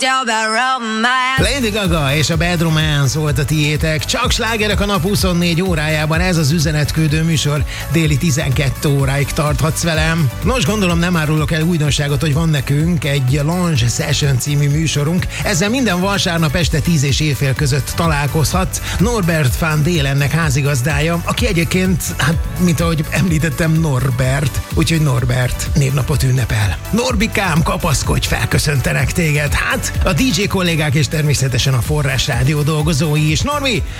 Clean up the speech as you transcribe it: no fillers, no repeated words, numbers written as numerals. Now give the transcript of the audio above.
Lady Gaga és a Bad Romance volt a tiétek. Csak slágerek a nap 24 órájában, ez az üzenetküldő műsor. Déli 12 óráig tarthatsz velem. Nos, gondolom nem árulok el újdonságot, hogy van nekünk egy Lounge Session című műsorunk. Ezzel minden vasárnap este 10 és éjfél között találkozhatsz. Norbert van Délennek házigazdája, aki egyébként, mint ahogy említettem, Norbert. Úgyhogy Norbert névnapot ünnepel. Norbikám, kapaszkodj, felköszöntenek téged. Hát, a DJ kollégák és természetesen a Forrás Rádió dolgozói is. Norbi,